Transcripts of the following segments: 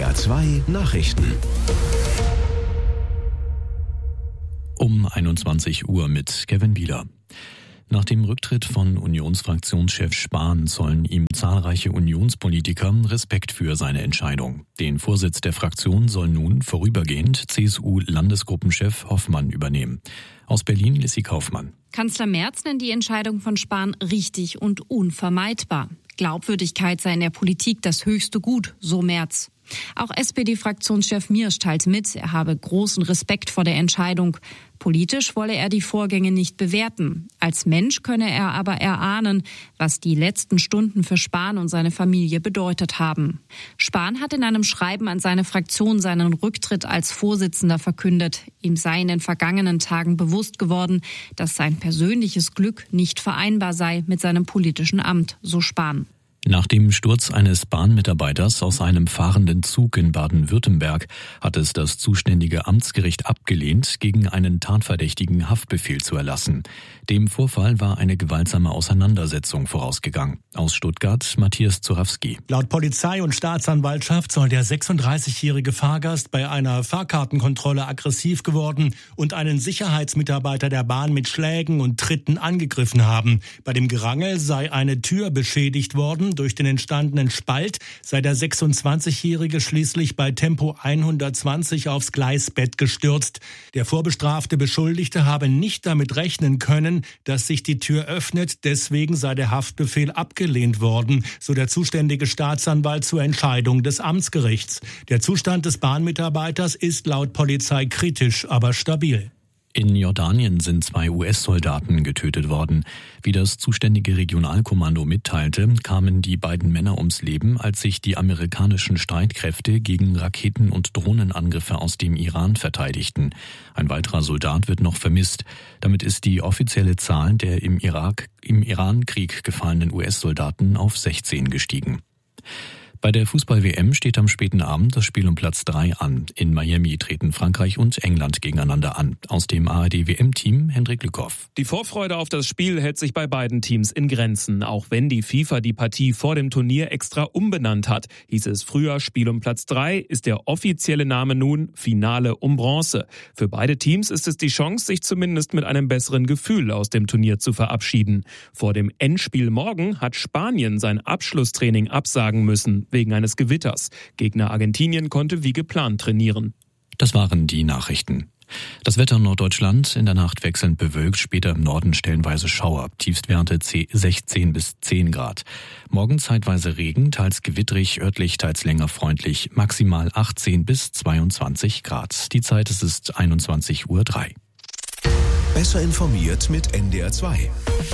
NDR 2 Nachrichten. Um 21 Uhr mit Kevin Bieler. Nach dem Rücktritt von Unionsfraktionschef Spahn zollen ihm zahlreiche Unionspolitiker Respekt für seine Entscheidung. Den Vorsitz der Fraktion soll nun vorübergehend CSU-Landesgruppenchef Hoffmann übernehmen. Aus Berlin Lissi Kaufmann. Kanzler Merz nennt die Entscheidung von Spahn richtig und unvermeidbar. Glaubwürdigkeit sei in der Politik das höchste Gut, so Merz. Auch SPD-Fraktionschef Miersch teilt mit, er habe großen Respekt vor der Entscheidung. Politisch wolle er die Vorgänge nicht bewerten. Als Mensch könne er aber erahnen, was die letzten Stunden für Spahn und seine Familie bedeutet haben. Spahn hat in einem Schreiben an seine Fraktion seinen Rücktritt als Vorsitzender verkündet. Ihm sei in den vergangenen Tagen bewusst geworden, dass sein persönliches Glück nicht vereinbar sei mit seinem politischen Amt, so Spahn. Nach dem Sturz eines Bahnmitarbeiters aus einem fahrenden Zug in Baden-Württemberg hat es das zuständige Amtsgericht abgelehnt, gegen einen Tatverdächtigen Haftbefehl zu erlassen. Dem Vorfall war eine gewaltsame Auseinandersetzung vorausgegangen. Aus Stuttgart Matthias Zurawski. Laut Polizei und Staatsanwaltschaft soll der 36-jährige Fahrgast bei einer Fahrkartenkontrolle aggressiv geworden und einen Sicherheitsmitarbeiter der Bahn mit Schlägen und Tritten angegriffen haben. Bei dem Gerangel sei eine Tür beschädigt worden. Durch den entstandenen Spalt sei der 26-Jährige schließlich bei Tempo 120 aufs Gleisbett gestürzt. Der vorbestrafte Beschuldigte habe nicht damit rechnen können, dass sich die Tür öffnet. Deswegen sei der Haftbefehl abgelehnt worden, so der zuständige Staatsanwalt zur Entscheidung des Amtsgerichts. Der Zustand des Bahnmitarbeiters ist laut Polizei kritisch, aber stabil. In Jordanien sind 2 US-Soldaten getötet worden. Wie das zuständige Regionalkommando mitteilte, kamen die beiden Männer ums Leben, als sich die amerikanischen Streitkräfte gegen Raketen- und Drohnenangriffe aus dem Iran verteidigten. Ein weiterer Soldat wird noch vermisst. Damit ist die offizielle Zahl der im Iran-Krieg gefallenen US-Soldaten auf 16 gestiegen. Bei der Fußball-WM steht am späten Abend das Spiel um Platz 3 an. In Miami treten Frankreich und England gegeneinander an. Aus dem ARD-WM-Team Hendrik Lückhoff. Die Vorfreude auf das Spiel hält sich bei beiden Teams in Grenzen. Auch wenn die FIFA die Partie vor dem Turnier extra umbenannt hat, hieß es früher Spiel um Platz 3, ist der offizielle Name nun Finale um Bronze. Für beide Teams ist es die Chance, sich zumindest mit einem besseren Gefühl aus dem Turnier zu verabschieden. Vor dem Endspiel morgen hat Spanien sein Abschlusstraining absagen müssen, wegen eines Gewitters. Gegner Argentinien konnte wie geplant trainieren. Das waren die Nachrichten. Das Wetter in Norddeutschland in der Nacht wechselnd bewölkt, später im Norden stellenweise Schauer, Tiefstwerte 16 bis 10 Grad. Morgen zeitweise Regen, teils gewittrig, örtlich teils länger freundlich, maximal 18 bis 22 Grad. Die Zeit ist 21:03 Uhr. Besser informiert mit NDR 2.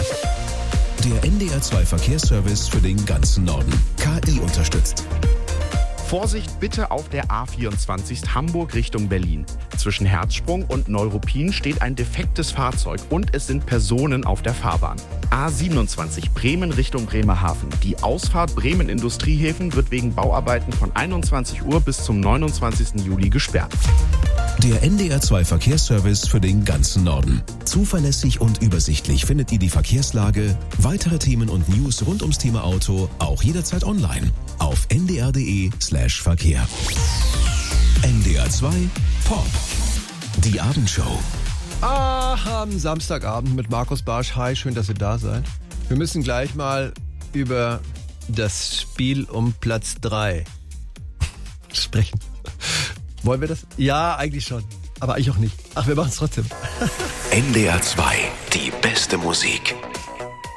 Der NDR 2 Verkehrsservice für den ganzen Norden. KI unterstützt. Vorsicht bitte auf der A24 Hamburg Richtung Berlin. Zwischen Herzsprung und Neuruppin steht ein defektes Fahrzeug und es sind Personen auf der Fahrbahn. A27 Bremen Richtung Bremerhaven. Die Ausfahrt Bremen Industriehäfen wird wegen Bauarbeiten von 21 Uhr bis zum 29. Juli gesperrt. Der NDR 2 Verkehrsservice für den ganzen Norden. Zuverlässig und übersichtlich findet ihr die Verkehrslage, weitere Themen und News rund ums Thema Auto auch jederzeit online auf ndr.de/Verkehr. NDR 2 Pop. Die Abendshow. Am Samstagabend mit Markus Barsch. Hi, schön, dass ihr da seid. Wir müssen gleich mal über das Spiel um Platz 3 sprechen. Wollen wir das? Ja, eigentlich schon. Aber eigentlich auch nicht. Ach, wir machen es trotzdem. NDR 2, die beste Musik.